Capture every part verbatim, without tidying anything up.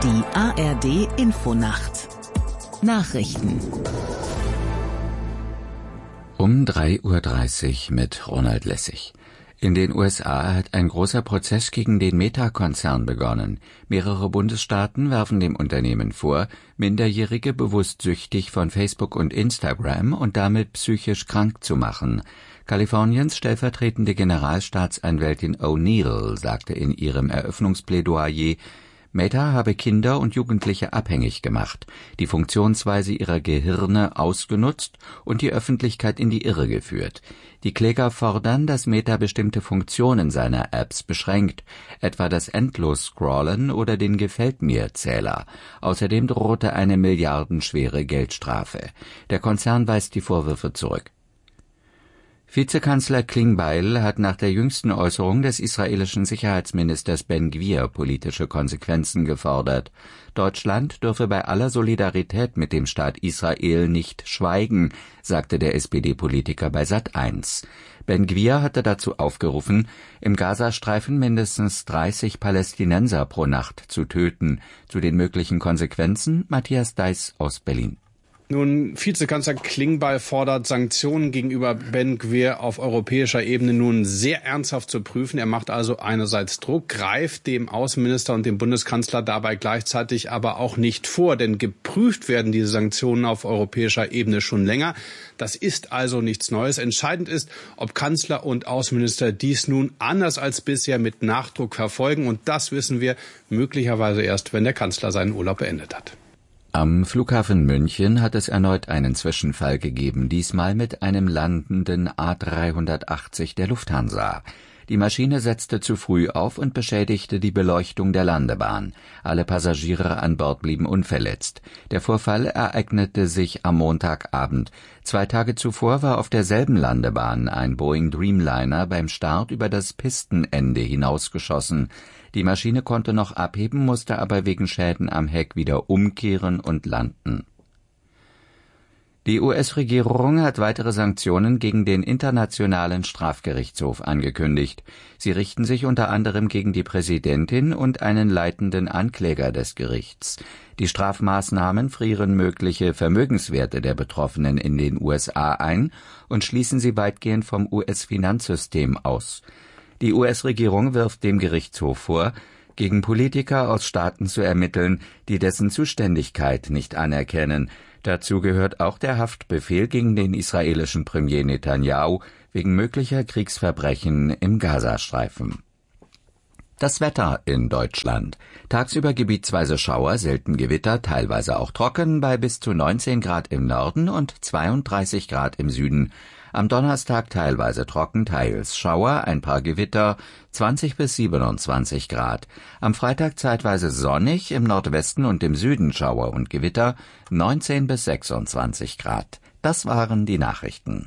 Die A R D Infonacht Nachrichten Um drei Uhr dreißig mit Ronald Lessig. In den U S A hat ein großer Prozess gegen den Meta-Konzern begonnen. Mehrere Bundesstaaten werfen dem Unternehmen vor, Minderjährige bewusst süchtig von Facebook und Instagram und damit psychisch krank zu machen. Kaliforniens stellvertretende Generalstaatsanwältin O'Neill sagte in ihrem Eröffnungsplädoyer, Meta habe Kinder und Jugendliche abhängig gemacht, die Funktionsweise ihrer Gehirne ausgenutzt und die Öffentlichkeit in die Irre geführt. Die Kläger fordern, dass Meta bestimmte Funktionen seiner Apps beschränkt, etwa das Endlos-Scrollen oder den Gefällt-mir-Zähler. Außerdem drohte eine milliardenschwere Geldstrafe. Der Konzern weist die Vorwürfe zurück. Vizekanzler Klingbeil hat nach der jüngsten Äußerung des israelischen Sicherheitsministers Ben-Gvir politische Konsequenzen gefordert. Deutschland dürfe bei aller Solidarität mit dem Staat Israel nicht schweigen, sagte der S P D-Politiker bei Sat eins. Ben-Gvir hatte dazu aufgerufen, im Gazastreifen mindestens dreißig Palästinenser pro Nacht zu töten. Zu den möglichen Konsequenzen Matthias Deiß aus Berlin. Nun, Vizekanzler Klingbeil fordert, Sanktionen gegenüber Ben-Gvir auf europäischer Ebene nun sehr ernsthaft zu prüfen. Er macht also einerseits Druck, greift dem Außenminister und dem Bundeskanzler dabei gleichzeitig aber auch nicht vor. Denn geprüft werden diese Sanktionen auf europäischer Ebene schon länger. Das ist also nichts Neues. Entscheidend ist, ob Kanzler und Außenminister dies nun anders als bisher mit Nachdruck verfolgen. Und das wissen wir möglicherweise erst, wenn der Kanzler seinen Urlaub beendet hat. Am Flughafen München hat es erneut einen Zwischenfall gegeben, diesmal mit einem landenden A dreihundertachtzig der Lufthansa. Die Maschine setzte zu früh auf und beschädigte die Beleuchtung der Landebahn. Alle Passagiere an Bord blieben unverletzt. Der Vorfall ereignete sich am Montagabend. Zwei Tage zuvor war auf derselben Landebahn ein Boeing Dreamliner beim Start über das Pistenende hinausgeschossen. Die Maschine konnte noch abheben, musste aber wegen Schäden am Heck wieder umkehren und landen. Die U S-Regierung hat weitere Sanktionen gegen den Internationalen Strafgerichtshof angekündigt. Sie richten sich unter anderem gegen die Präsidentin und einen leitenden Ankläger des Gerichts. Die Strafmaßnahmen frieren mögliche Vermögenswerte der Betroffenen in den U S A ein und schließen sie weitgehend vom U S-Finanzsystem aus. Die U S-Regierung wirft dem Gerichtshof vor, gegen Politiker aus Staaten zu ermitteln, die dessen Zuständigkeit nicht anerkennen. Dazu gehört auch der Haftbefehl gegen den israelischen Premier Netanyahu wegen möglicher Kriegsverbrechen im Gazastreifen. Das Wetter in Deutschland. Tagsüber gebietsweise Schauer, selten Gewitter, teilweise auch trocken, bei bis zu neunzehn Grad im Norden und zweiunddreißig Grad im Süden. Am Donnerstag teilweise trocken, teils Schauer, ein paar Gewitter, zwanzig bis siebenundzwanzig Grad. Am Freitag zeitweise sonnig, im Nordwesten und im Süden Schauer und Gewitter, neunzehn bis sechsundzwanzig Grad. Das waren die Nachrichten.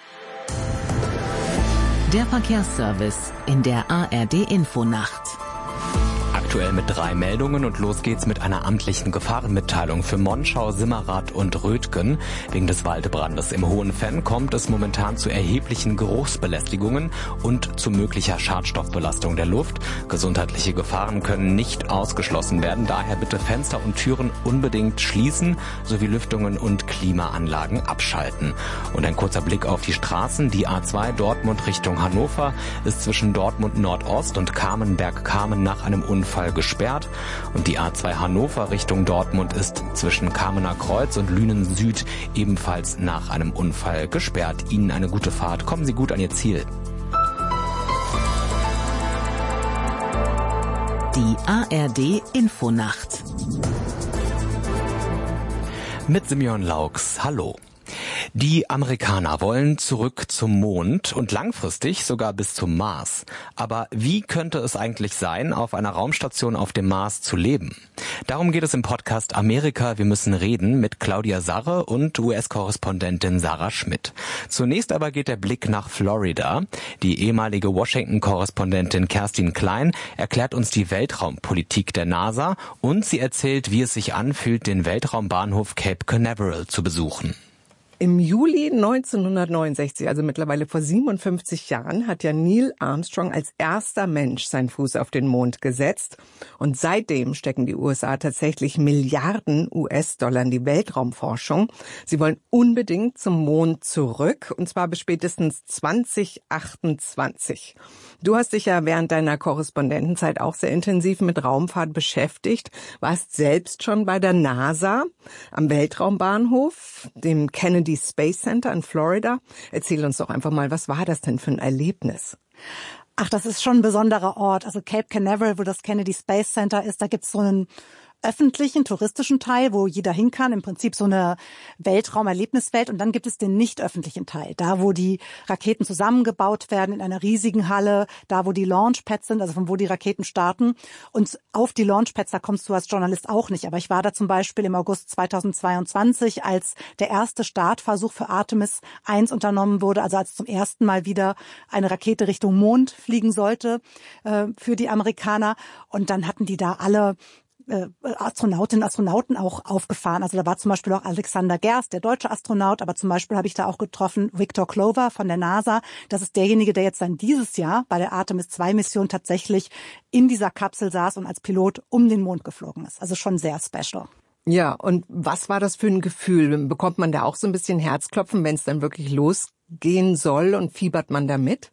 Der Verkehrsservice in der A R D Infonacht. Aktuell mit drei Meldungen und los geht's mit einer amtlichen Gefahrenmitteilung für Monschau, Simmerath und Rötgen. Wegen des Waldbrandes im Hohenfenn kommt es momentan zu erheblichen Geruchsbelästigungen und zu möglicher Schadstoffbelastung der Luft. Gesundheitliche Gefahren können nicht ausgeschlossen werden, daher bitte Fenster und Türen unbedingt schließen sowie Lüftungen und Klimaanlagen abschalten. Und ein kurzer Blick auf die Straßen. Die A zwei Dortmund Richtung Hannover ist zwischen Dortmund Nordost und Kamenberg-Kamen nach einem Unfall gesperrt und die A zwei Hannover Richtung Dortmund ist zwischen Kamener Kreuz und Lünen Süd ebenfalls nach einem Unfall gesperrt. Ihnen eine gute Fahrt, kommen Sie gut an Ihr Ziel. Die A R D Infonacht Mit Simeon Laux, hallo. Die Amerikaner wollen zurück zum Mond und langfristig sogar bis zum Mars. Aber wie könnte es eigentlich sein, auf einer Raumstation auf dem Mars zu leben? Darum geht es im Podcast Amerika, wir müssen reden mit Claudia Sarre und U S-Korrespondentin Sarah Schmidt. Zunächst aber geht der Blick nach Florida. Die ehemalige Washington-Korrespondentin Kerstin Klein erklärt uns die Weltraumpolitik der NASA und sie erzählt, wie es sich anfühlt, den Weltraumbahnhof Cape Canaveral zu besuchen. Im Juli neunzehnhundertneunundsechzig, also mittlerweile vor siebenundfünfzig Jahren, hat ja Neil Armstrong als erster Mensch seinen Fuß auf den Mond gesetzt. Und seitdem stecken die U S A tatsächlich Milliarden U S-Dollar in die Weltraumforschung. Sie wollen unbedingt zum Mond zurück, und zwar bis spätestens zwanzig achtundzwanzig. Du hast dich ja während deiner Korrespondentenzeit auch sehr intensiv mit Raumfahrt beschäftigt, warst selbst schon bei der NASA am Weltraumbahnhof, dem Kennedy Space Center in Florida. Erzähl uns doch einfach mal, was war das denn für ein Erlebnis? Ach, das ist schon ein besonderer Ort. Also Cape Canaveral, wo das Kennedy Space Center ist, da gibt's so einen öffentlichen, touristischen Teil, wo jeder hin kann, im Prinzip so eine Weltraumerlebniswelt. Und dann gibt es den nicht öffentlichen Teil, da wo die Raketen zusammengebaut werden in einer riesigen Halle, da wo die Launchpads sind, also von wo die Raketen starten. Und auf die Launchpads, da kommst du als Journalist auch nicht. Aber ich war da zum Beispiel im August zweitausendzweiundzwanzig, als der erste Startversuch für Artemis eins unternommen wurde, also als zum ersten Mal wieder eine Rakete Richtung Mond fliegen sollte äh, für die Amerikaner. Und dann hatten die da alle Astronautinnen und Astronauten auch aufgefahren. Also da war zum Beispiel auch Alexander Gerst, der deutsche Astronaut, aber zum Beispiel habe ich da auch getroffen Victor Clover von der NASA. Das ist derjenige, der jetzt dann dieses Jahr bei der Artemis zwei Mission tatsächlich in dieser Kapsel saß und als Pilot um den Mond geflogen ist. Also schon sehr special. Ja, und was war das für ein Gefühl? Bekommt man da auch so ein bisschen Herzklopfen, wenn es dann wirklich losgehen soll, und fiebert man da mit?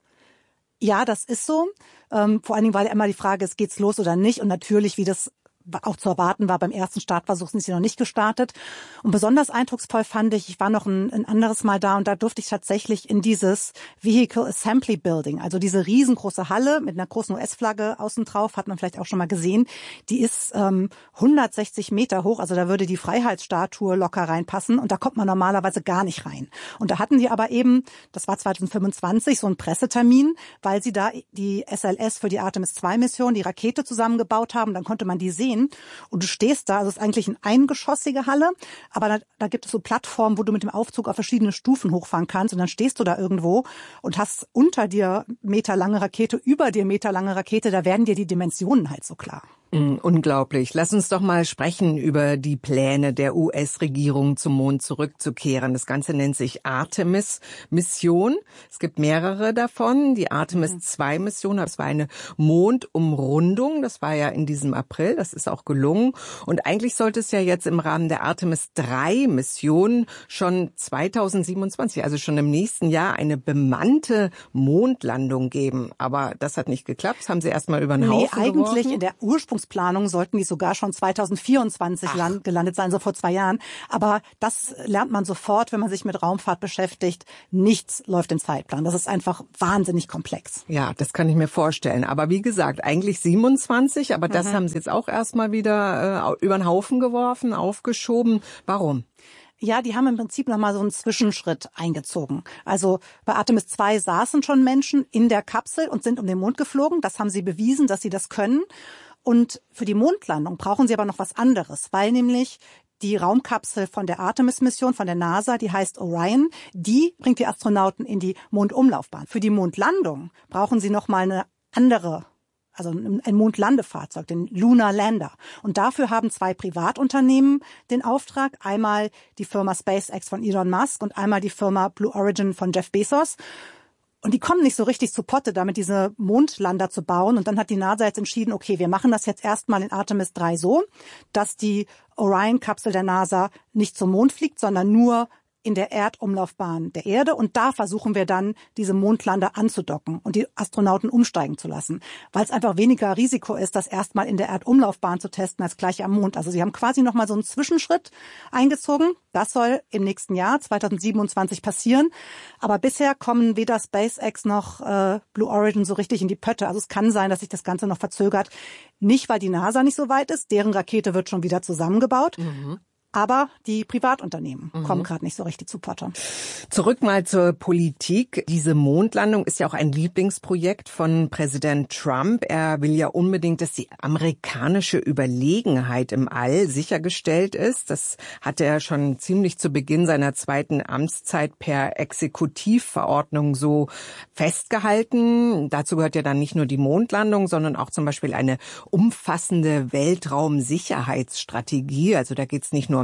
Ja, das ist so. Ähm, vor allen Dingen war ja immer die Frage, es geht's los oder nicht, und natürlich, wie das auch zu erwarten war, beim ersten Startversuch sind sie noch nicht gestartet. Und besonders eindrucksvoll fand ich, ich war noch ein, ein anderes Mal da, und da durfte ich tatsächlich in dieses Vehicle Assembly Building, also diese riesengroße Halle mit einer großen U S-Flagge außen drauf, hat man vielleicht auch schon mal gesehen. Die ist ähm, hundertsechzig Meter hoch, also da würde die Freiheitsstatue locker reinpassen, und da kommt man normalerweise gar nicht rein. Und da hatten die aber eben, das war zweitausendfünfundzwanzig, so einen Pressetermin, weil sie da die S L S für die Artemis zwei Mission, die Rakete zusammengebaut haben. Dann konnte man die sehen. Und du stehst da, also es ist eigentlich eine eingeschossige Halle, aber da, da gibt es so Plattformen, wo du mit dem Aufzug auf verschiedene Stufen hochfahren kannst, und dann stehst du da irgendwo und hast unter dir meterlange Rakete, über dir meterlange Rakete, da werden dir die Dimensionen halt so klar. Mm, unglaublich. Lass uns doch mal sprechen über die Pläne der U S-Regierung, zum Mond zurückzukehren. Das Ganze nennt sich Artemis-Mission. Es gibt mehrere davon. Die Artemis zwei Mission, das war eine Mondumrundung. Das war ja in diesem April. Das ist auch gelungen. Und eigentlich sollte es ja jetzt im Rahmen der Artemis drei Mission schon zweitausendsiebenundzwanzig, also schon im nächsten Jahr, eine bemannte Mondlandung geben. Aber das hat nicht geklappt. Das haben sie erst mal über den Haufen Nee, eigentlich geworfen. In der Ursprungsplanung sollten die sogar schon zweitausendvierundzwanzig Ach. gelandet sein, so vor zwei Jahren. Aber das lernt man sofort, wenn man sich mit Raumfahrt beschäftigt. Nichts läuft im Zeitplan. Das ist einfach wahnsinnig komplex. Ja, das kann ich mir vorstellen. Aber wie gesagt, eigentlich siebenundzwanzig, aber das mhm. haben sie jetzt auch erstmal wieder äh, über den Haufen geworfen, aufgeschoben. Warum? Ja, die haben im Prinzip nochmal so einen Zwischenschritt eingezogen. Also bei Artemis zwei saßen schon Menschen in der Kapsel und sind um den Mond geflogen. Das haben sie bewiesen, dass sie das können. Und für die Mondlandung brauchen sie aber noch was anderes, weil nämlich die Raumkapsel von der Artemis-Mission von der NASA, die heißt Orion, die bringt die Astronauten in die Mondumlaufbahn. Für die Mondlandung brauchen sie nochmal eine andere, also ein Mondlandefahrzeug, den Lunar Lander. Und dafür haben zwei Privatunternehmen den Auftrag. Einmal die Firma SpaceX von Elon Musk und einmal die Firma Blue Origin von Jeff Bezos. Und die kommen nicht so richtig zu Potte, damit diese Mondlander zu bauen. Und dann hat die NASA jetzt entschieden, okay, wir machen das jetzt erstmal in Artemis drei so, dass die Orion-Kapsel der NASA nicht zum Mond fliegt, sondern nur in der Erdumlaufbahn der Erde, und da versuchen wir dann, diese Mondlander anzudocken und die Astronauten umsteigen zu lassen, weil es einfach weniger Risiko ist, das erstmal in der Erdumlaufbahn zu testen, als gleich am Mond. Also sie haben quasi nochmal so einen Zwischenschritt eingezogen. Das soll im nächsten Jahr, zweitausendsiebenundzwanzig, passieren. Aber bisher kommen weder SpaceX noch äh, Blue Origin so richtig in die Pötte. Also es kann sein, dass sich das Ganze noch verzögert. Nicht, weil die NASA nicht so weit ist. Deren Rakete wird schon wieder zusammengebaut. Mhm. Aber die Privatunternehmen mhm. kommen gerade nicht so richtig zu Potte. Zurück mal zur Politik. Diese Mondlandung ist ja auch ein Lieblingsprojekt von Präsident Trump. Er will ja unbedingt, dass die amerikanische Überlegenheit im All sichergestellt ist. Das hat er schon ziemlich zu Beginn seiner zweiten Amtszeit per Exekutivverordnung so festgehalten. Dazu gehört ja dann nicht nur die Mondlandung, sondern auch zum Beispiel eine umfassende Weltraumsicherheitsstrategie. Also da geht es nicht nur um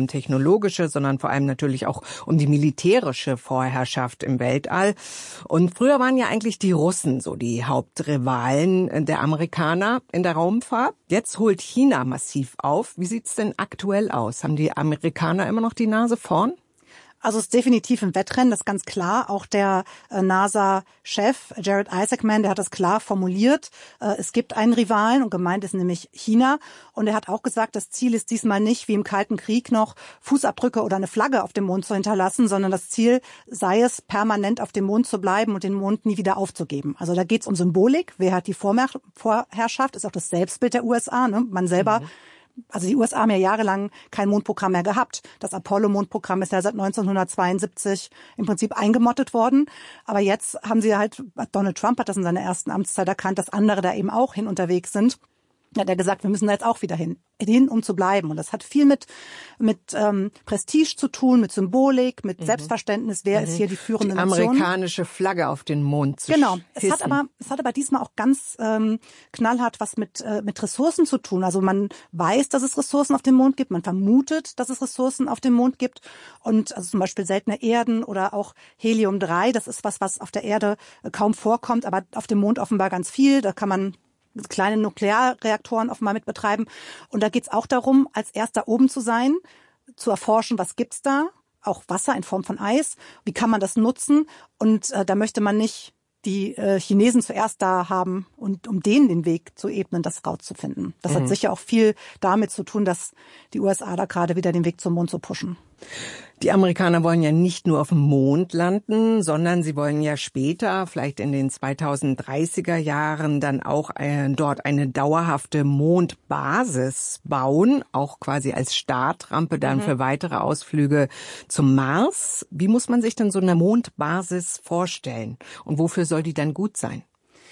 um technologische, sondern vor allem natürlich auch um die militärische Vorherrschaft im Weltall. Und früher waren ja eigentlich die Russen so die Hauptrivalen der Amerikaner in der Raumfahrt. Jetzt holt China massiv auf. Wie sieht's denn aktuell aus? Haben die Amerikaner immer noch die Nase vorn? Also es ist definitiv ein Wettrennen, das ist ganz klar. Auch der äh, NASA-Chef Jared Isaacman, der hat das klar formuliert. Äh, es gibt einen Rivalen und gemeint ist nämlich China. Und er hat auch gesagt, das Ziel ist diesmal nicht wie im Kalten Krieg noch Fußabdrücke oder eine Flagge auf dem Mond zu hinterlassen, sondern das Ziel sei es, permanent auf dem Mond zu bleiben und den Mond nie wieder aufzugeben. Also da geht es um Symbolik. Wer hat die Vormer- Vorherrschaft? Ist auch das Selbstbild der U S A. Ne? Man selber... Mhm. Also die U S A haben ja jahrelang kein Mondprogramm mehr gehabt. Das Apollo-Mondprogramm ist ja seit neunzehnhundertzweiundsiebzig im Prinzip eingemottet worden. Aber jetzt haben sie halt, Donald Trump hat das in seiner ersten Amtszeit erkannt, dass andere da eben auch hin unterwegs sind. Hat er gesagt, wir müssen da jetzt auch wieder hin, hin, um zu bleiben. Und das hat viel mit mit ähm, Prestige zu tun, mit Symbolik, mit mhm. Selbstverständnis. Wer mhm. ist hier die führende die Nation? Amerikanische Flagge auf den Mond zu Genau. Es hissen. hat aber es hat aber diesmal auch ganz ähm, knallhart was mit äh, mit Ressourcen zu tun. Also man weiß, dass es Ressourcen auf dem Mond gibt. Man vermutet, dass es Ressourcen auf dem Mond gibt. Und also zum Beispiel seltene Erden oder auch Helium drei. Das ist was, was auf der Erde kaum vorkommt, aber auf dem Mond offenbar ganz viel. Da kann man kleine Nuklearreaktoren offenbar mit betreiben. Und da geht's auch darum, als erster oben zu sein, zu erforschen, was gibt's da, auch Wasser in Form von Eis, wie kann man das nutzen? Und äh, da möchte man nicht die äh, Chinesen zuerst da haben und um denen den Weg zu ebnen, das rauszufinden. Das mhm. hat sicher auch viel damit zu tun, dass die U S A da gerade wieder den Weg zum Mond zu pushen. Die Amerikaner wollen ja nicht nur auf dem Mond landen, sondern sie wollen ja später, vielleicht in den zweitausenddreißiger Jahren, dann auch äh, dort eine dauerhafte Mondbasis bauen, auch quasi als Startrampe dann mhm. für weitere Ausflüge zum Mars. Wie muss man sich denn so eine Mondbasis vorstellen? Und wofür soll die dann gut sein?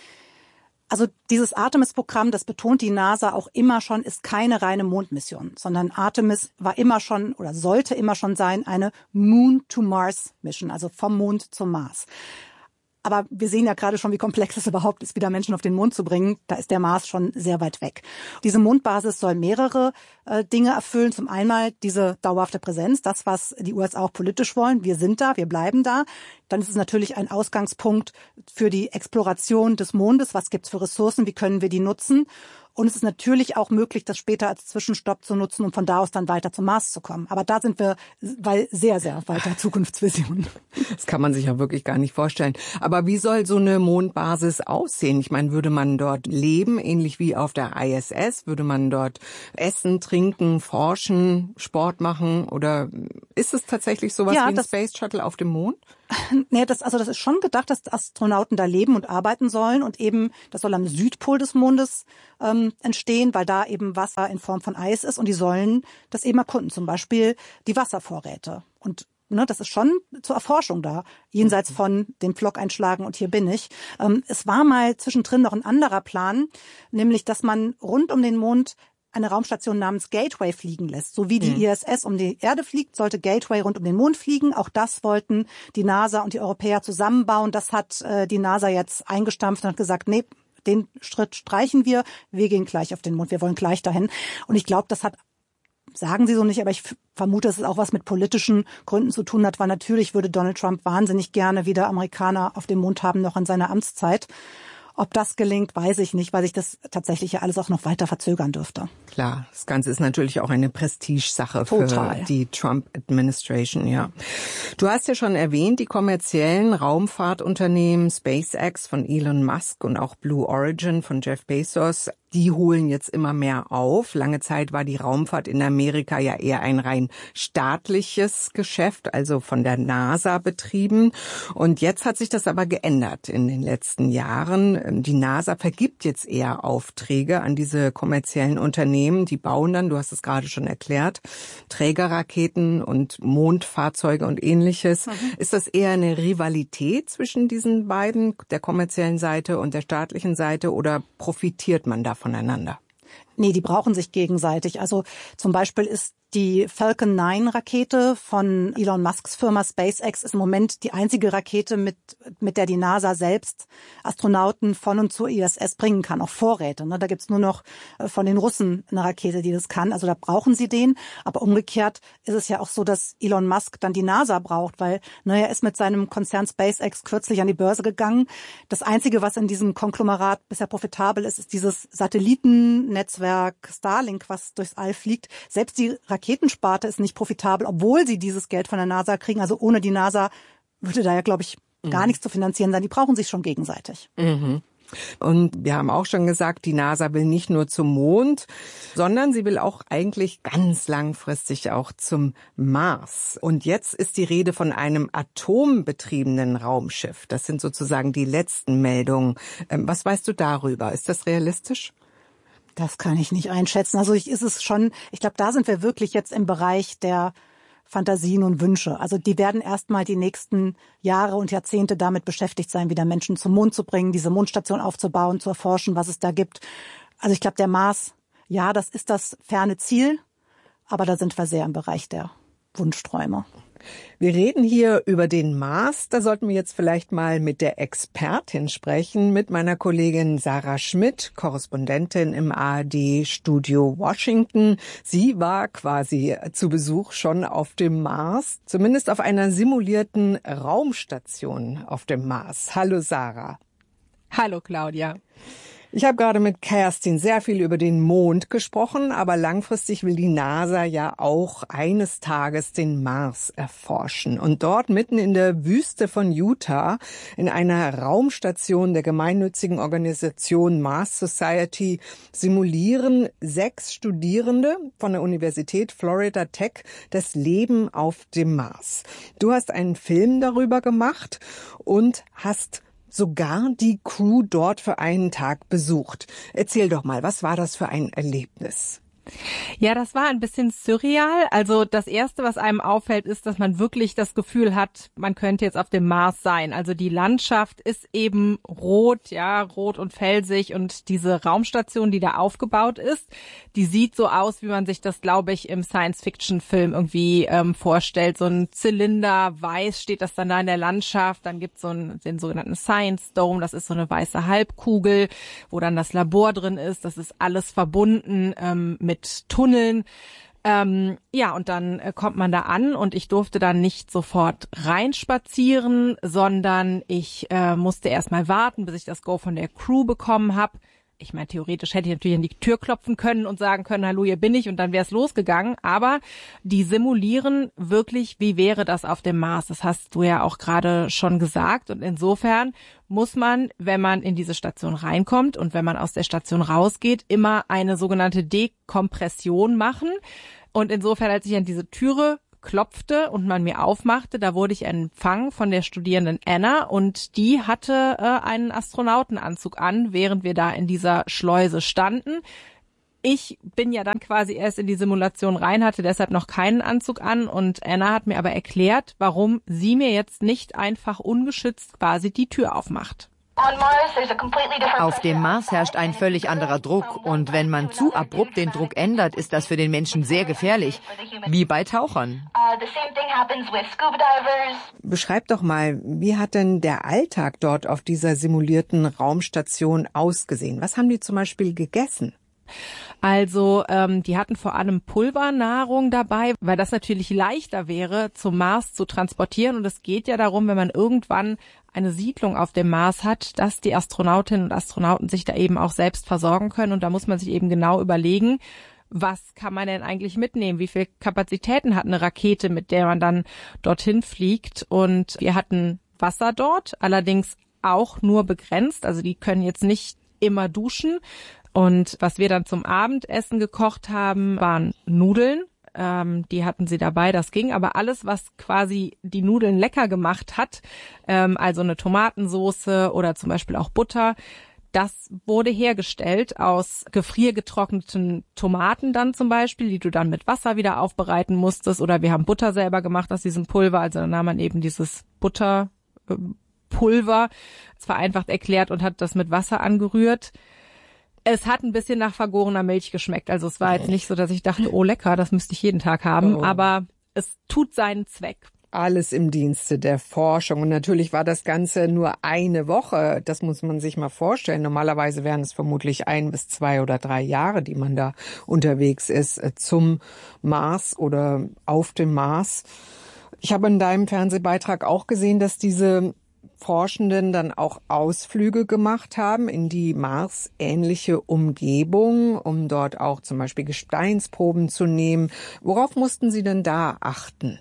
Also dieses Artemis-Programm, das betont die NASA auch immer schon, ist keine reine Mondmission, sondern Artemis war immer schon oder sollte immer schon sein eine Moon-to-Mars-Mission, also vom Mond zum Mars. Aber wir sehen ja gerade schon, wie komplex es überhaupt ist, wieder Menschen auf den Mond zu bringen. Da ist der Mars schon sehr weit weg. Diese Mondbasis soll mehrere äh, Dinge erfüllen. Zum einen diese dauerhafte Präsenz, das, was die U S A auch politisch wollen. Wir sind da, wir bleiben da. Dann ist es natürlich ein Ausgangspunkt für die Exploration des Mondes. Was gibt's für Ressourcen? Wie können wir die nutzen? Und es ist natürlich auch möglich, das später als Zwischenstopp zu nutzen, um von da aus dann weiter zum Mars zu kommen. Aber da sind wir weil sehr, sehr weiter Zukunftsvision. Das kann man sich ja wirklich gar nicht vorstellen. Aber wie soll so eine Mondbasis aussehen? Ich meine, würde man dort leben, ähnlich wie auf der I S S? Würde man dort essen, trinken, forschen, Sport machen? Oder ist es tatsächlich sowas ja, wie ein Space Shuttle auf dem Mond? Nee, das, also das ist schon gedacht, dass Astronauten da leben und arbeiten sollen und eben, das soll am Südpol des Mondes ähm, entstehen, weil da eben Wasser in Form von Eis ist und die sollen das eben erkunden, zum Beispiel die Wasservorräte. Und ne, das ist schon zur Erforschung da, jenseits von dem Pflock einschlagen und hier bin ich. Ähm, es war mal zwischendrin noch ein anderer Plan, nämlich, dass man rund um den Mond eine Raumstation namens Gateway fliegen lässt. So wie die mhm. I S S um die Erde fliegt, sollte Gateway rund um den Mond fliegen. Auch das wollten die NASA und die Europäer zusammenbauen. Das hat äh, die NASA jetzt eingestampft und hat gesagt, nee, den Schritt streichen wir. Wir gehen gleich auf den Mond. Wir wollen gleich dahin. Und ich glaube, das hat, sagen sie so nicht, aber ich vermute, dass es auch was mit politischen Gründen zu tun hat, weil natürlich würde Donald Trump wahnsinnig gerne wieder Amerikaner auf dem Mond haben, noch in seiner Amtszeit. Ob das gelingt, weiß ich nicht, weil sich das tatsächlich ja alles auch noch weiter verzögern dürfte. Klar, das Ganze ist natürlich auch eine Prestigesache Total. für die Trump-Administration, ja. Du hast ja schon erwähnt, die kommerziellen Raumfahrtunternehmen SpaceX von Elon Musk und auch Blue Origin von Jeff Bezos, die holen jetzt immer mehr auf. Lange Zeit war die Raumfahrt in Amerika ja eher ein rein staatliches Geschäft, also von der NASA betrieben. Und jetzt hat sich das aber geändert in den letzten Jahren. Die NASA vergibt jetzt eher Aufträge an diese kommerziellen Unternehmen. Die bauen dann, du hast es gerade schon erklärt, Trägerraketen und Mondfahrzeuge und Ähnliches. Mhm. Ist das eher eine Rivalität zwischen diesen beiden, der kommerziellen Seite und der staatlichen Seite, oder profitiert man da voneinander? Nee, die brauchen sich gegenseitig. Also zum Beispiel ist die Falcon neun Rakete von Elon Musks Firma SpaceX ist im Moment die einzige Rakete, mit mit der die NASA selbst Astronauten von und zur I S S bringen kann, auch Vorräte. Ne? Da gibt's nur noch von den Russen eine Rakete, die das kann. Also da brauchen sie den. Aber umgekehrt ist es ja auch so, dass Elon Musk dann die NASA braucht, weil ne, er ist mit seinem Konzern SpaceX kürzlich an die Börse gegangen. Das Einzige, was in diesem Konglomerat bisher profitabel ist, ist dieses Satellitennetzwerk Starlink, was durchs All fliegt. Selbst die Raketensparte ist nicht profitabel, obwohl sie dieses Geld von der NASA kriegen. Also ohne die NASA würde da ja, glaube ich, gar mhm. nichts zu finanzieren sein. Die brauchen sich schon gegenseitig. Mhm. Und wir haben auch schon gesagt, die NASA will nicht nur zum Mond, sondern sie will auch eigentlich ganz langfristig auch zum Mars. Und jetzt ist die Rede von einem atombetriebenen Raumschiff. Das sind sozusagen die letzten Meldungen. Was weißt du darüber? Ist das realistisch? Das kann ich nicht einschätzen. Also ich ist es schon, ich glaube, da sind wir wirklich jetzt im Bereich der Fantasien und Wünsche. Also die werden erstmal die nächsten Jahre und Jahrzehnte damit beschäftigt sein, wieder Menschen zum Mond zu bringen, diese Mondstation aufzubauen, zu erforschen, was es da gibt. Also ich glaube, der Mars, ja, das ist das ferne Ziel, aber da sind wir sehr im Bereich der Wunschträume. Wir reden hier über den Mars. Da sollten wir jetzt vielleicht mal mit der Expertin sprechen, mit meiner Kollegin Sarah Schmidt, Korrespondentin im A R D-Studio Washington. Sie war quasi zu Besuch schon auf dem Mars, zumindest auf einer simulierten Raumstation auf dem Mars. Hallo Sarah. Hallo Claudia. Ich habe gerade mit Kerstin sehr viel über den Mond gesprochen, aber langfristig will die NASA ja auch eines Tages den Mars erforschen. Und dort mitten in der Wüste von Utah, in einer Raumstation der gemeinnützigen Organisation Mars Society, simulieren sechs Studierende von der Universität Florida Tech das Leben auf dem Mars. Du hast einen Film darüber gemacht und hast sogar die Crew dort für einen Tag besucht. Erzähl doch mal, was war das für ein Erlebnis? Ja, das war ein bisschen surreal. Also das Erste, was einem auffällt, ist, dass man wirklich das Gefühl hat, man könnte jetzt auf dem Mars sein. Also die Landschaft ist eben rot, ja, rot und felsig, und diese Raumstation, die da aufgebaut ist, die sieht so aus, wie man sich das, glaube ich, im Science-Fiction-Film irgendwie ähm, vorstellt. So ein Zylinder, weiß steht das dann da in der Landschaft. Dann gibt es so einen, den sogenannten Science Dome, das ist so eine weiße Halbkugel, wo dann das Labor drin ist. Das ist alles verbunden ähm, mit Tunneln. Ähm, ja, und dann äh, kommt man da an, und ich durfte dann nicht sofort reinspazieren, sondern ich äh, musste erst mal warten, bis ich das Go von der Crew bekommen habe. Ich meine, theoretisch hätte ich natürlich an die Tür klopfen können und sagen können, hallo, hier bin ich, und dann wäre es losgegangen. Aber die simulieren wirklich, wie wäre das auf dem Mars. Das hast du ja auch gerade schon gesagt. Und insofern muss man, wenn man in diese Station reinkommt und wenn man aus der Station rausgeht, immer eine sogenannte Dekompression machen. Und insofern, als ich an diese Türe klopfte und man mir aufmachte, da wurde ich empfangen von der Studierenden Anna, und die hatte äh, einen Astronautenanzug an, während wir da in dieser Schleuse standen. Ich bin ja dann quasi erst in die Simulation rein, hatte deshalb noch keinen Anzug an, und Anna hat mir aber erklärt, warum sie mir jetzt nicht einfach ungeschützt quasi die Tür aufmacht. Auf dem Mars herrscht ein völlig anderer Druck, und wenn man zu abrupt den Druck ändert, ist das für den Menschen sehr gefährlich, wie bei Tauchern. Beschreib doch mal, wie hat denn der Alltag dort auf dieser simulierten Raumstation ausgesehen? Was haben die zum Beispiel gegessen? Also ähm, die hatten vor allem Pulvernahrung dabei, weil das natürlich leichter wäre, zum Mars zu transportieren. Und es geht ja darum, wenn man irgendwann eine Siedlung auf dem Mars hat, dass die Astronautinnen und Astronauten sich da eben auch selbst versorgen können. Und da muss man sich eben genau überlegen, was kann man denn eigentlich mitnehmen? Wie viel Kapazitäten hat eine Rakete, mit der man dann dorthin fliegt? Und wir hatten Wasser dort, allerdings auch nur begrenzt. Also die können jetzt nicht immer duschen. Und was wir dann zum Abendessen gekocht haben, waren Nudeln. Ähm, die hatten sie dabei, das ging. Aber alles, was quasi die Nudeln lecker gemacht hat, ähm, also eine Tomatensoße oder zum Beispiel auch Butter, das wurde hergestellt aus gefriergetrockneten Tomaten dann zum Beispiel, die du dann mit Wasser wieder aufbereiten musstest. Oder wir haben Butter selber gemacht aus diesem Pulver. Also dann nahm man eben dieses Butterpulver, zwar vereinfacht erklärt, und hat das mit Wasser angerührt. Es hat ein bisschen nach vergorener Milch geschmeckt. Also es war jetzt nicht so, dass ich dachte, oh lecker, das müsste ich jeden Tag haben. Oh. Aber es tut seinen Zweck. Alles im Dienste der Forschung. Und natürlich war das Ganze nur eine Woche. Das muss man sich mal vorstellen. Normalerweise wären es vermutlich ein bis zwei oder drei Jahre, die man da unterwegs ist zum Mars oder auf dem Mars. Ich habe in deinem Fernsehbeitrag auch gesehen, dass diese Forschenden dann auch Ausflüge gemacht haben in die Mars-ähnliche Umgebung, um dort auch zum Beispiel Gesteinsproben zu nehmen. Worauf mussten Sie denn da achten?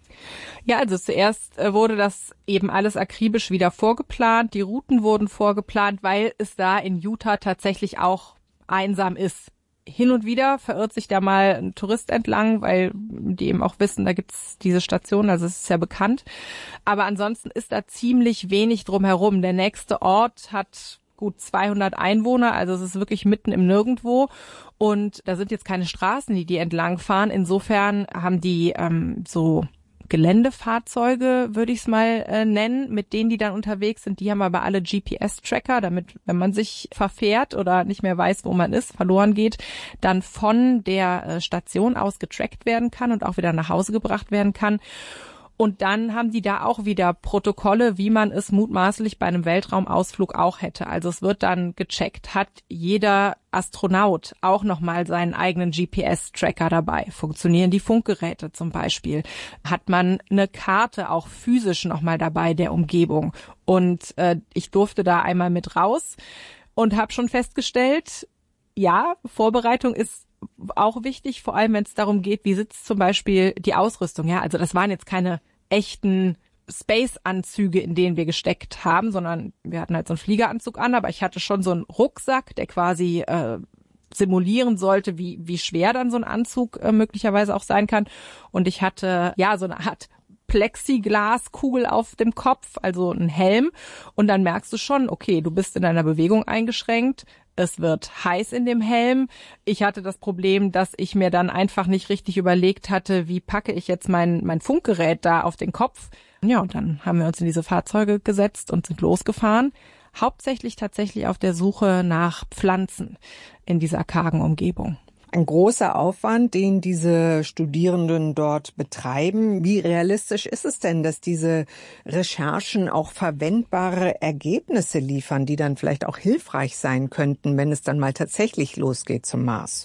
Ja, also zuerst wurde das eben alles akribisch wieder vorgeplant. Die Routen wurden vorgeplant, weil es da in Utah tatsächlich auch einsam ist. Hin und wieder verirrt sich da mal ein Tourist entlang, weil die eben auch wissen, da gibt's diese Station, also es ist ja bekannt. Aber ansonsten ist da ziemlich wenig drumherum. Der nächste Ort hat gut zweihundert Einwohner, also es ist wirklich mitten im Nirgendwo. Und da sind jetzt keine Straßen, die die entlang fahren. Insofern haben die ähm, so Geländefahrzeuge, würde ich es mal äh, nennen, mit denen die dann unterwegs sind. Die haben aber alle G P S-Tracker, damit, wenn man sich verfährt oder nicht mehr weiß, wo man ist, verloren geht, dann von der äh, Station aus getrackt werden kann und auch wieder nach Hause gebracht werden kann. Und dann haben die da auch wieder Protokolle, wie man es mutmaßlich bei einem Weltraumausflug auch hätte. Also es wird dann gecheckt, hat jeder Astronaut auch nochmal seinen eigenen G P S-Tracker dabei? Funktionieren die Funkgeräte zum Beispiel? Hat man eine Karte auch physisch nochmal dabei der Umgebung? Und äh, ich durfte da einmal mit raus und habe schon festgestellt, ja, Vorbereitung ist auch wichtig, vor allem wenn es darum geht, wie sitzt zum Beispiel die Ausrüstung. Ja, also das waren jetzt keine echten Space-Anzüge, in denen wir gesteckt haben, sondern wir hatten halt so einen Fliegeranzug an, aber ich hatte schon so einen Rucksack, der quasi äh, simulieren sollte, wie wie schwer dann so ein Anzug äh, möglicherweise auch sein kann. Und ich hatte ja so eine Art Plexiglaskugel auf dem Kopf, also ein Helm. Und dann merkst du schon, okay, du bist in deiner Bewegung eingeschränkt. Es wird heiß in dem Helm. Ich hatte das Problem, dass ich mir dann einfach nicht richtig überlegt hatte, wie packe ich jetzt mein mein Funkgerät da auf den Kopf. Ja, und dann haben wir uns in diese Fahrzeuge gesetzt und sind losgefahren. Hauptsächlich tatsächlich auf der Suche nach Pflanzen in dieser kargen Umgebung. Ein großer Aufwand, den diese Studierenden dort betreiben. Wie realistisch ist es denn, dass diese Recherchen auch verwendbare Ergebnisse liefern, die dann vielleicht auch hilfreich sein könnten, wenn es dann mal tatsächlich losgeht zum Mars?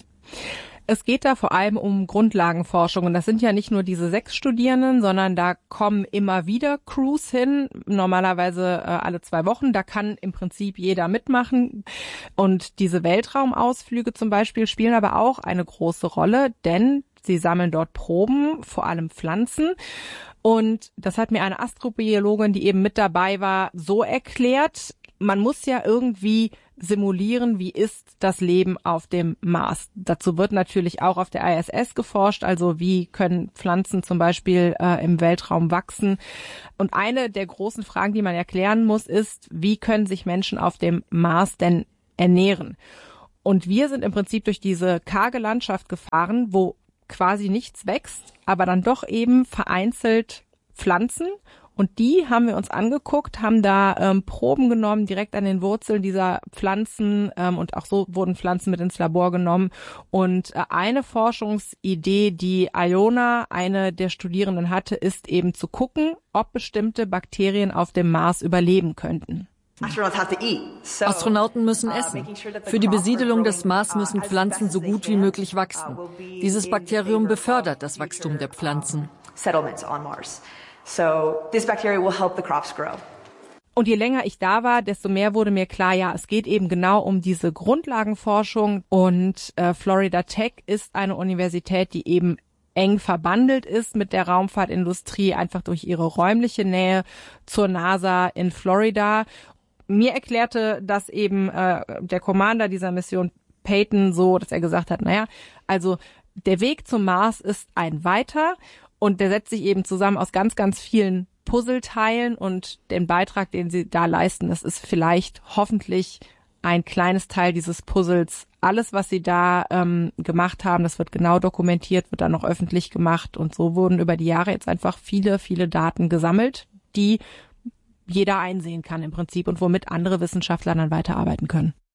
Es geht da vor allem um Grundlagenforschung und das sind ja nicht nur diese sechs Studierenden, sondern da kommen immer wieder Crews hin, normalerweise äh, alle zwei Wochen. Da kann im Prinzip jeder mitmachen und diese Weltraumausflüge zum Beispiel spielen aber auch eine große Rolle, denn sie sammeln dort Proben, vor allem Pflanzen. Und das hat mir eine Astrobiologin, die eben mit dabei war, so erklärt, man muss ja irgendwie simulieren, wie ist das Leben auf dem Mars. Dazu wird natürlich auch auf der I S S geforscht, also wie können Pflanzen zum Beispiel äh, im Weltraum wachsen. Und eine der großen Fragen, die man erklären muss, ist, wie können sich Menschen auf dem Mars denn ernähren? Und wir sind im Prinzip durch diese karge Landschaft gefahren, wo quasi nichts wächst, aber dann doch eben vereinzelt Pflanzen. Und die haben wir uns angeguckt, haben da ähm, Proben genommen, direkt an den Wurzeln dieser Pflanzen ähm, und auch so wurden Pflanzen mit ins Labor genommen. Und äh, eine Forschungsidee, die Iona, eine der Studierenden hatte, ist eben zu gucken, ob bestimmte Bakterien auf dem Mars überleben könnten. Astronauten müssen essen. Für die Besiedelung des Mars müssen Pflanzen so gut wie möglich wachsen. Dieses Bakterium befördert das Wachstum der Pflanzen. So this bacteria will help the crops grow. Und je länger ich da war, desto mehr wurde mir klar, ja, es geht eben genau um diese Grundlagenforschung und äh, Florida Tech ist eine Universität, die eben eng verbandelt ist mit der Raumfahrtindustrie, einfach durch ihre räumliche Nähe zur NASA in Florida. Mir erklärte das eben äh, der Commander dieser Mission, Peyton, so, dass er gesagt hat, naja, also der Weg zum Mars ist ein weiter. Und der setzt sich eben zusammen aus ganz, ganz vielen Puzzleteilen und den Beitrag, den sie da leisten, das ist vielleicht hoffentlich ein kleines Teil dieses Puzzles. Alles, was sie da ähm, gemacht haben, das wird genau dokumentiert, wird dann noch öffentlich gemacht und so wurden über die Jahre jetzt einfach viele, viele Daten gesammelt, die jeder einsehen kann im Prinzip und womit andere Wissenschaftler dann weiterarbeiten können.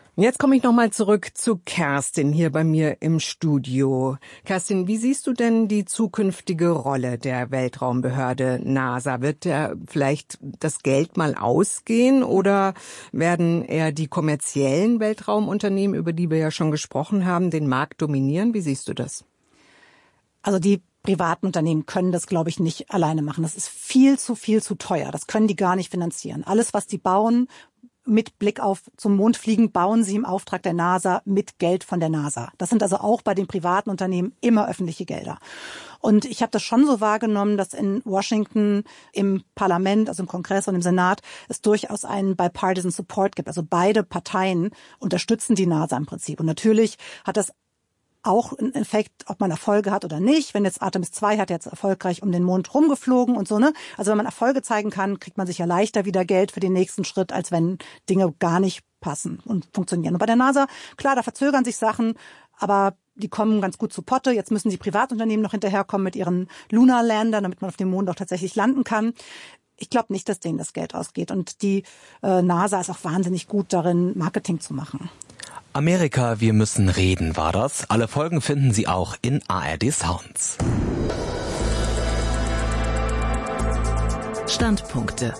Jetzt komme ich nochmal zurück zu Kerstin hier bei mir im Studio. Kerstin, wie siehst du denn die zukünftige Rolle der Weltraumbehörde NASA? Wird ja vielleicht das Geld mal ausgehen oder werden eher die kommerziellen Weltraumunternehmen, über die wir ja schon gesprochen haben, den Markt dominieren? Wie siehst du das? Also die privaten Unternehmen können das, glaube ich, nicht alleine machen. Das ist viel zu, viel zu teuer. Das können die gar nicht finanzieren. Alles, was die bauen, mit Blick auf zum Mond fliegen, bauen sie im Auftrag der NASA mit Geld von der NASA. Das sind also auch bei den privaten Unternehmen immer öffentliche Gelder. Und ich habe das schon so wahrgenommen, dass in Washington im Parlament, also im Kongress und im Senat, es durchaus einen bipartisan Support gibt. Also beide Parteien unterstützen die NASA im Prinzip. Und natürlich hat das auch ein Effekt, ob man Erfolge hat oder nicht. Wenn jetzt Artemis zwei hat jetzt erfolgreich um den Mond rumgeflogen und so, ne? Also wenn man Erfolge zeigen kann, kriegt man sicher leichter wieder Geld für den nächsten Schritt, als wenn Dinge gar nicht passen und funktionieren. Und bei der NASA, klar, da verzögern sich Sachen, aber die kommen ganz gut zu Potte. Jetzt müssen die Privatunternehmen noch hinterherkommen mit ihren Lunar Landern, damit man auf dem Mond auch tatsächlich landen kann. Ich glaube nicht, dass denen das Geld ausgeht. Und die äh, NASA ist auch wahnsinnig gut darin, Marketing zu machen. Amerika, wir müssen reden, war das. Alle Folgen finden Sie auch in A R D Sounds. Standpunkte.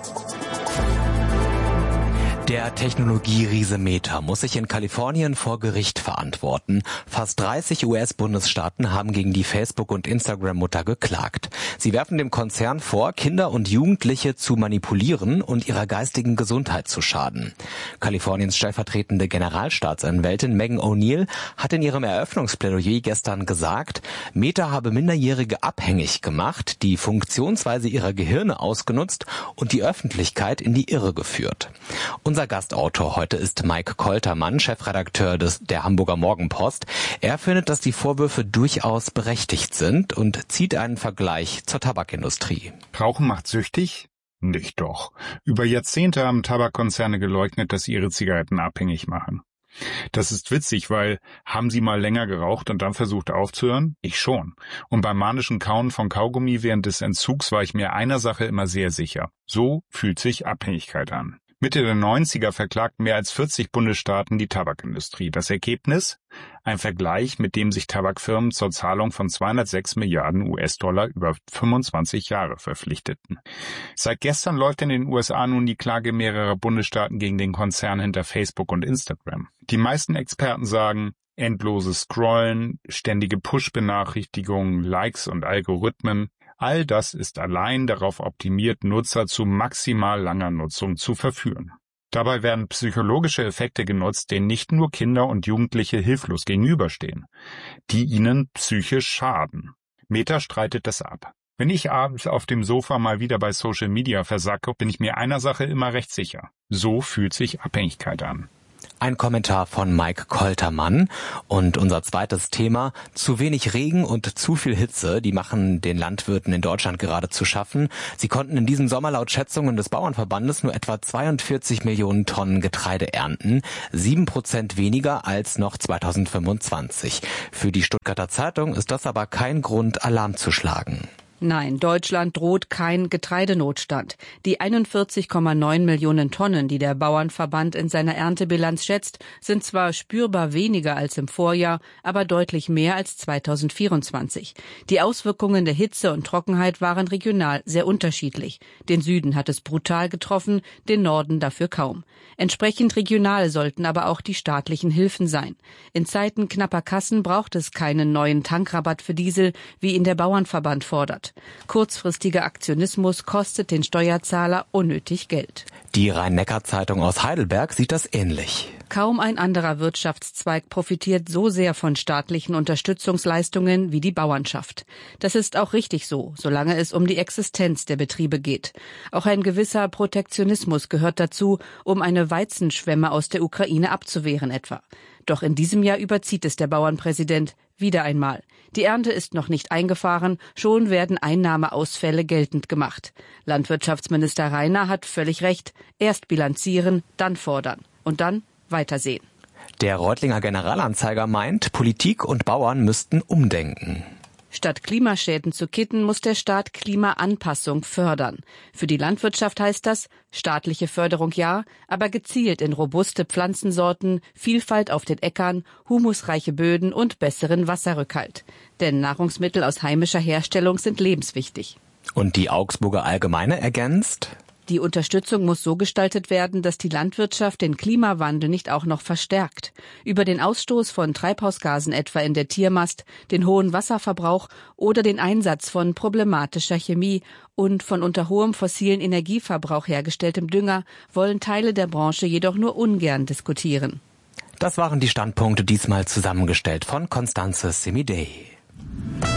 Der Technologieriese Meta muss sich in Kalifornien vor Gericht verantworten. Fast dreißig U S-Bundesstaaten haben gegen die Facebook- und Instagram-Mutter geklagt. Sie werfen dem Konzern vor, Kinder und Jugendliche zu manipulieren und ihrer geistigen Gesundheit zu schaden. Kaliforniens stellvertretende Generalstaatsanwältin Megan O'Neill hat in ihrem Eröffnungsplädoyer gestern gesagt, Meta habe Minderjährige abhängig gemacht, die Funktionsweise ihrer Gehirne ausgenutzt und die Öffentlichkeit in die Irre geführt. Unser Gastautor heute ist Mike Koltermann, Chefredakteur des der Hamburger Morgenpost. Er findet, dass die Vorwürfe durchaus berechtigt sind und zieht einen Vergleich zur Tabakindustrie. Rauchen macht süchtig? Nicht doch. Über Jahrzehnte haben Tabakkonzerne geleugnet, dass sie ihre Zigaretten abhängig machen. Das ist witzig, weil, haben Sie mal länger geraucht und dann versucht aufzuhören? Ich schon. Und beim manischen Kauen von Kaugummi während des Entzugs war ich mir einer Sache immer sehr sicher. So fühlt sich Abhängigkeit an. Mitte der neunziger verklagten mehr als vierzig Bundesstaaten die Tabakindustrie. Das Ergebnis? Ein Vergleich, mit dem sich Tabakfirmen zur Zahlung von zweihundertsechs Milliarden U S-Dollar über fünfundzwanzig Jahre verpflichteten. Seit gestern läuft in den U S A nun die Klage mehrerer Bundesstaaten gegen den Konzern hinter Facebook und Instagram. Die meisten Experten sagen, endloses Scrollen, ständige Push-Benachrichtigungen, Likes und Algorithmen, all das ist allein darauf optimiert, Nutzer zu maximal langer Nutzung zu verführen. Dabei werden psychologische Effekte genutzt, denen nicht nur Kinder und Jugendliche hilflos gegenüberstehen, die ihnen psychisch schaden. Meta streitet das ab. Wenn ich abends auf dem Sofa mal wieder bei Social Media versacke, bin ich mir einer Sache immer recht sicher. So fühlt sich Abhängigkeit an. Ein Kommentar von Mike Koltermann. Und unser zweites Thema, zu wenig Regen und zu viel Hitze, die machen den Landwirten in Deutschland gerade zu schaffen. Sie konnten in diesem Sommer laut Schätzungen des Bauernverbandes nur etwa zweiundvierzig Millionen Tonnen Getreide ernten, sieben Prozent weniger als noch zweitausendfünfundzwanzig. Für die Stuttgarter Zeitung ist das aber kein Grund, Alarm zu schlagen. Nein, Deutschland droht kein Getreidenotstand. Die einundvierzig Komma neun Millionen Tonnen, die der Bauernverband in seiner Erntebilanz schätzt, sind zwar spürbar weniger als im Vorjahr, aber deutlich mehr als zweitausendvierundzwanzig. Die Auswirkungen der Hitze und Trockenheit waren regional sehr unterschiedlich. Den Süden hat es brutal getroffen, den Norden dafür kaum. Entsprechend regional sollten aber auch die staatlichen Hilfen sein. In Zeiten knapper Kassen braucht es keinen neuen Tankrabatt für Diesel, wie ihn der Bauernverband fordert. Kurzfristiger Aktionismus kostet den Steuerzahler unnötig Geld. Die Rhein-Neckar-Zeitung aus Heidelberg sieht das ähnlich. Kaum ein anderer Wirtschaftszweig profitiert so sehr von staatlichen Unterstützungsleistungen wie die Bauernschaft. Das ist auch richtig so, solange es um die Existenz der Betriebe geht. Auch ein gewisser Protektionismus gehört dazu, um eine Weizenschwemme aus der Ukraine abzuwehren etwa. Doch in diesem Jahr überzieht es der Bauernpräsident wieder einmal. Die Ernte ist noch nicht eingefahren, schon werden Einnahmeausfälle geltend gemacht. Landwirtschaftsminister Rainer hat völlig recht. Erst bilanzieren, dann fordern und dann weitersehen. Der Reutlinger Generalanzeiger meint, Politik und Bauern müssten umdenken. Statt Klimaschäden zu kitten, muss der Staat Klimaanpassung fördern. Für die Landwirtschaft heißt das, staatliche Förderung ja, aber gezielt in robuste Pflanzensorten, Vielfalt auf den Äckern, humusreiche Böden und besseren Wasserrückhalt. Denn Nahrungsmittel aus heimischer Herstellung sind lebenswichtig. Und die Augsburger Allgemeine ergänzt: Die Unterstützung muss so gestaltet werden, dass die Landwirtschaft den Klimawandel nicht auch noch verstärkt. Über den Ausstoß von Treibhausgasen etwa in der Tiermast, den hohen Wasserverbrauch oder den Einsatz von problematischer Chemie und von unter hohem fossilen Energieverbrauch hergestelltem Dünger wollen Teile der Branche jedoch nur ungern diskutieren. Das waren die Standpunkte, diesmal zusammengestellt von Constanze Semidey.